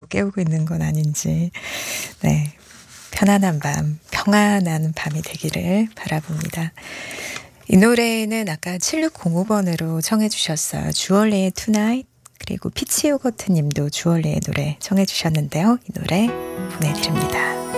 깨우고 있는 건 아닌지. 네. 편안한 밤, 평안한 밤이 되기를 바라봅니다. 이 노래는 아까 7605번으로 청해 주셨어요. 주얼리의 투나잇, 그리고 피치 요거트 님도 주얼리의 노래 청해 주셨는데요. 이 노래 보내드립니다.